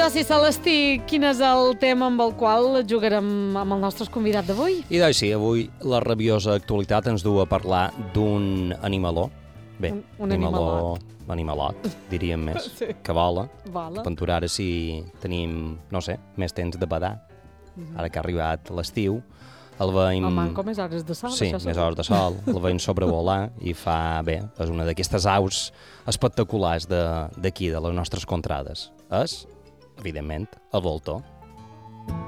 Doci Celestí, quin és el tema amb el qual jugarem amb el nostre convidat d'avui? I doncs sí, avui la rabiosa actualitat ens du a parlar d'un animaló. Bé, un animalot, diríem més, Sí. que vola. Vola. Per ara sí tenim, no sé, més temps de badar. Ara que ha arribat l'estiu, el veiem... El manco més hores de sol. Sí, això més segur. hores de sol, el veiem sobrevolar i fa, bé, és una d'aquestes aus espectaculars d'aquí, de les nostres contrades. És, evidentment, el voltor.